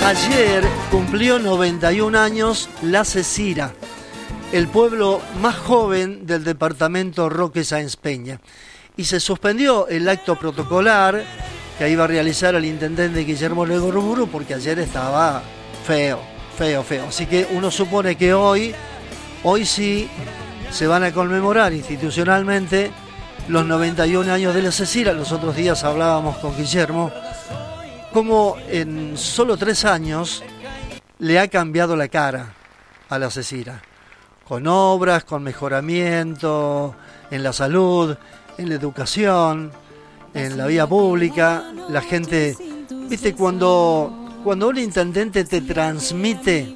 Ayer cumplió 91 años La Cecira, el pueblo más joven del departamento Roque Sáenz Peña. Y se suspendió el acto protocolar que iba a realizar el intendente Guillermo Legorruburu porque ayer estaba feo. Así que uno supone que hoy sí se van a conmemorar institucionalmente los 91 años de La Cecira. Los otros días hablábamos con Guillermo cómo en solo 3 años le ha cambiado la cara a La Cecira, con obras, con mejoramiento en la salud, en la educación, en la vía pública. La gente, viste, cuando un intendente te transmite,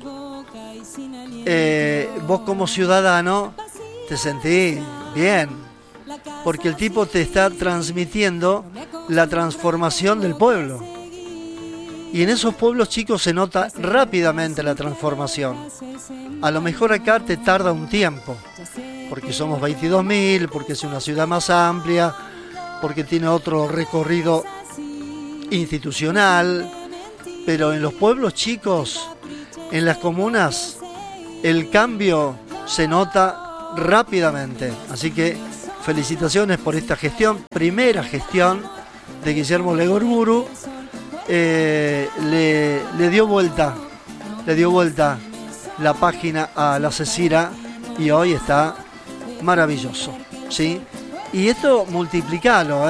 vos como ciudadano te sentís bien, porque el tipo te está transmitiendo la transformación del pueblo. Y en esos pueblos chicos se nota rápidamente la transformación. A lo mejor acá te tarda un tiempo, porque somos 22.000, porque es una ciudad más amplia, porque tiene otro recorrido institucional, pero en los pueblos chicos, en las comunas, el cambio se nota rápidamente. Así que felicitaciones por esta gestión, primera gestión de Guillermo Legorruburu. Le dio vuelta la página a La Cecira y hoy está maravilloso, ¿sí? Y esto multiplicalo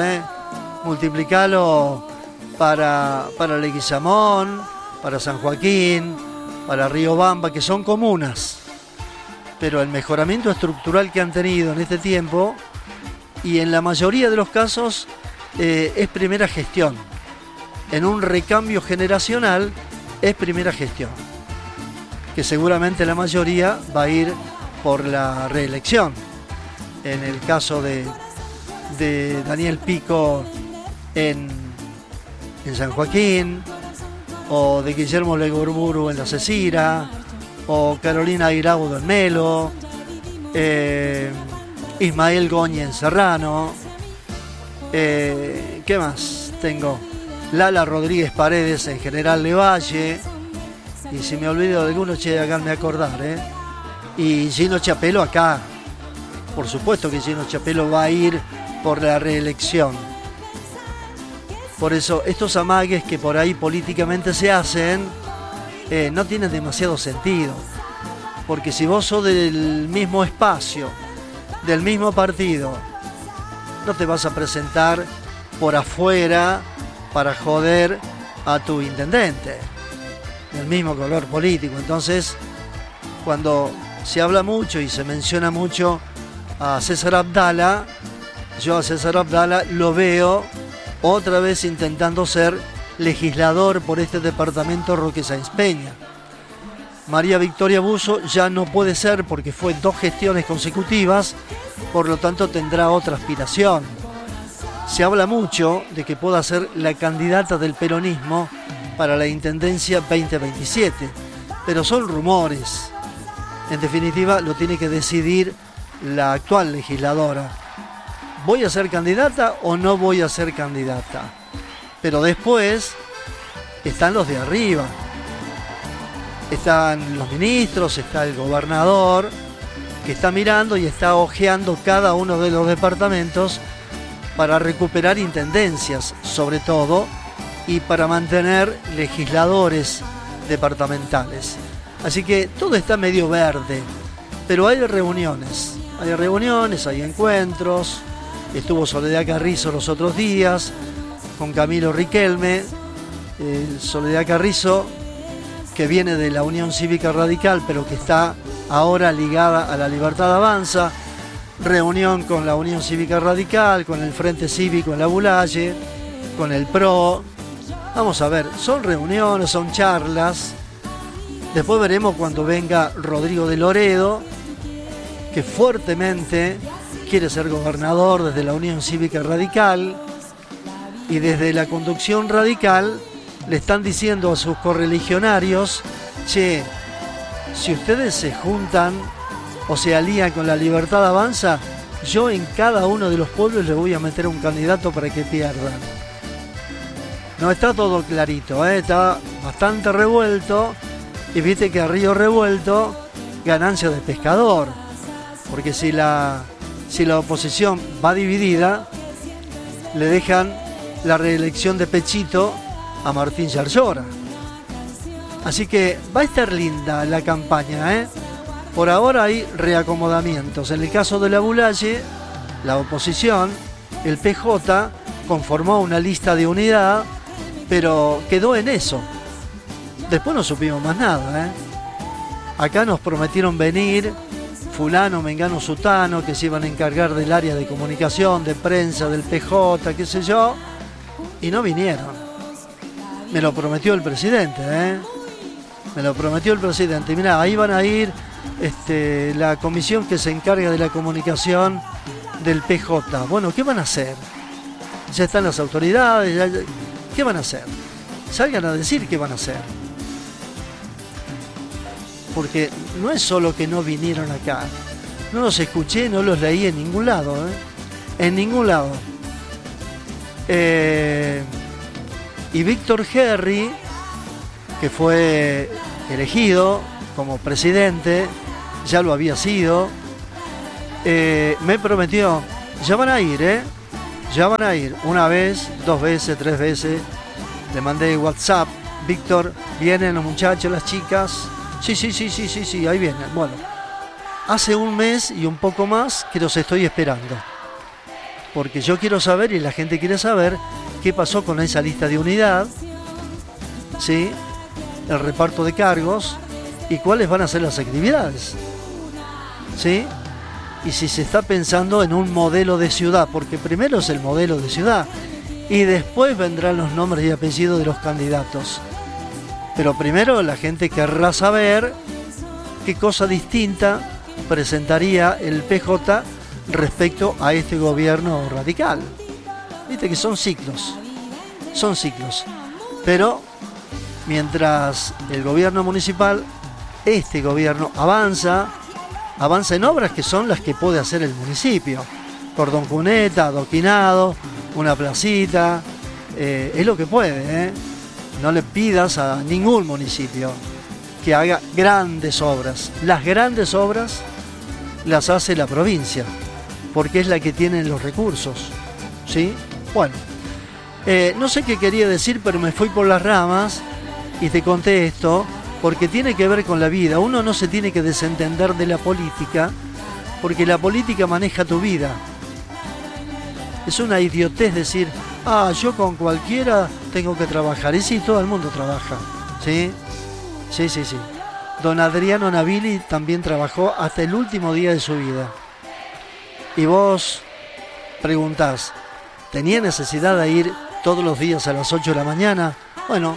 para Leguizamón, para San Joaquín, para Riobamba, que son comunas, pero el mejoramiento estructural que han tenido en este tiempo, y en la mayoría de los casos es primera gestión. En un recambio generacional es primera gestión, que seguramente la mayoría va a ir por la reelección. En el caso de Daniel Pico en San Joaquín, o de Guillermo Legorruburu en La Cecira, o Carolina Airaudo en Melo, Ismael Goñi en Serrano, ¿qué más tengo? Lala Rodríguez Paredes en General Levalle, y si me olvido de alguno, háganme acordar, y Gino Chapelo acá. Por supuesto que Gino Chapelo va a ir por la reelección. Por eso estos amagues que por ahí políticamente se hacen no tienen demasiado sentido, porque si vos sos del mismo espacio, del mismo partido, no te vas a presentar por afuera para joder a tu intendente del mismo color político. Entonces, cuando se habla mucho y se menciona mucho a César Abdala, yo a César Abdala lo veo otra vez intentando ser legislador por este departamento Roque Sáenz Peña. María Victoria Busso ya no puede ser porque fue 2 gestiones consecutivas, por lo tanto tendrá otra aspiración. Se habla mucho de que pueda ser la candidata del peronismo para la Intendencia 2027, pero son rumores. En definitiva, lo tiene que decidir la actual legisladora. ¿Voy a ser candidata o no voy a ser candidata? Pero después están los de arriba. Están los ministros, está el gobernador, que está mirando y está ojeando cada uno de los departamentos para recuperar intendencias, sobre todo, y para mantener legisladores departamentales. Así que todo está medio verde, pero hay reuniones, hay encuentros. Estuvo Soledad Carrizo los otros días con Camilo Riquelme. Soledad Carrizo, que viene de la Unión Cívica Radical, pero que está ahora ligada a la Libertad Avanza. Reunión con la Unión Cívica Radical, con el Frente Cívico en la Bulalle, con el PRO. Vamos a ver, son reuniones, son charlas. Después veremos cuando venga Rodrigo de Loredo, que fuertemente quiere ser gobernador desde la Unión Cívica Radical, y desde la conducción radical le están diciendo a sus correligionarios: che, si ustedes se juntan o se alían con la Libertad Avanza, yo en cada uno de los pueblos le voy a meter un candidato para que pierdan. No está todo clarito, está bastante revuelto, y viste que a río revuelto, ganancia de pescador, porque si la oposición va dividida, le dejan la reelección de Pechito a Martín Yarlora. Así que va a estar linda la campaña, ¿eh? Por ahora hay reacomodamientos. En el caso de la Bulaye, la oposición, el PJ, conformó una lista de unidad, pero quedó en eso. Después no supimos más nada, ¿eh? Acá nos prometieron venir fulano, mengano, sutano, que se iban a encargar del área de comunicación, de prensa, del PJ, qué sé yo, y no vinieron. Me lo prometió el presidente, ¿eh? Me lo prometió el presidente. Mirá, ahí van a ir la comisión que se encarga de la comunicación del PJ. Bueno, ¿qué van a hacer? Ya están las autoridades, ¿qué van a hacer? Salgan a decir qué van a hacer. Porque no es solo que no vinieron acá. No los escuché, no los leí en ningún lado, ¿eh? En ningún lado. Y Víctor Herri, que fue elegido como presidente, ya lo había sido, me prometió, ya van a ir, ya van a ir, una vez, 2 veces, 3 veces, le mandé WhatsApp, Víctor, vienen los muchachos, las chicas, sí, ahí vienen. Bueno, hace un mes y un poco más que los estoy esperando, porque yo quiero saber y la gente quiere saber qué pasó con esa lista de unidad, ¿sí? El reparto de cargos y cuáles van a ser las actividades, ¿sí? Y si se está pensando en un modelo de ciudad, porque primero es el modelo de ciudad y después vendrán los nombres y apellidos de los candidatos. Pero primero la gente querrá saber qué cosa distinta presentaría el PJ respecto a este gobierno radical. Viste que son ciclos. Pero mientras el gobierno municipal, este gobierno avanza en obras que son las que puede hacer el municipio. Cordón cuneta, adoquinado, una placita, es lo que puede, ¿eh? No le pidas a ningún municipio que haga grandes obras. Las grandes obras las hace la provincia, porque es la que tiene los recursos, ¿sí? Bueno, no sé qué quería decir, pero me fui por las ramas y te conté esto, porque tiene que ver con la vida. Uno no se tiene que desentender de la política, porque la política maneja tu vida. Es una idiotez decir, yo con cualquiera tengo que trabajar. Y sí, todo el mundo trabaja, ¿sí? Sí. Don Adriano Navili también trabajó hasta el último día de su vida. Y vos preguntás, ¿tenía necesidad de ir todos los días a las 8 de la mañana? Bueno,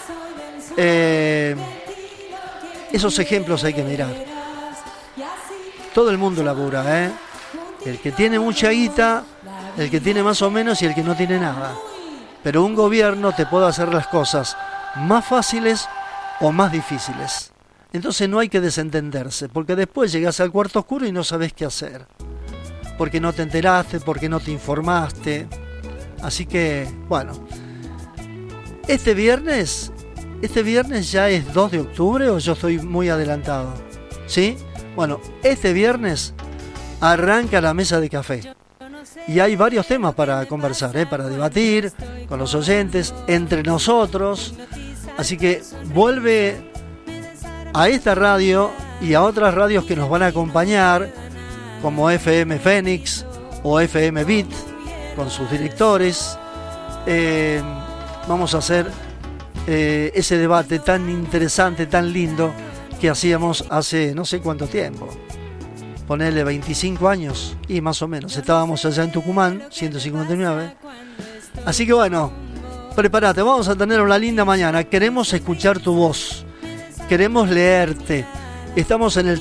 esos ejemplos hay que mirar. Todo el mundo labura, ¿eh? El que tiene mucha guita, el que tiene más o menos y el que no tiene nada. Pero un gobierno te puede hacer las cosas más fáciles o más difíciles. Entonces no hay que desentenderse, porque después llegás al cuarto oscuro y no sabés qué hacer. Porque no te enteraste, porque no te informaste. Así que, bueno. Este viernes ya es 2 de octubre o yo estoy muy adelantado, ¿sí? Bueno, este viernes arranca la mesa de café. Y hay varios temas para conversar, para debatir con los oyentes, entre nosotros. Así que vuelve a esta radio y a otras radios que nos van a acompañar, como FM Fénix o FM Beat, con sus directores. Vamos a hacer ese debate tan interesante, tan lindo, que hacíamos hace no sé cuánto tiempo. Ponerle 25 años y más o menos. Estábamos allá en Tucumán, 159. Así que bueno, prepárate, vamos a tener una linda mañana. Queremos escuchar tu voz, queremos leerte. Estamos en el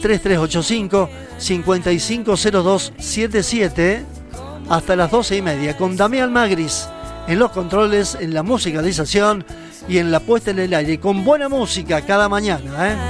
3385-550277 hasta las 12:30 con Damián Magris en los controles, en la musicalización y en la puesta en el aire, con buena música cada mañana, ¿eh?